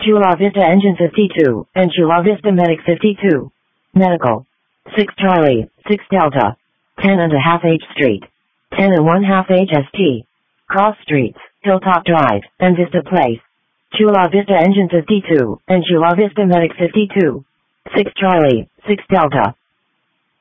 Chula Vista Engine 52, and Chula Vista Medic 52. Medical. 6 Charlie, 6 Delta. 10½ H Street. 10½ HST. Cross Streets, Hilltop Drive, and Vista Place. Chula Vista Engine 52, and Chula Vista Medic 52. 6 Charlie, 6 Delta.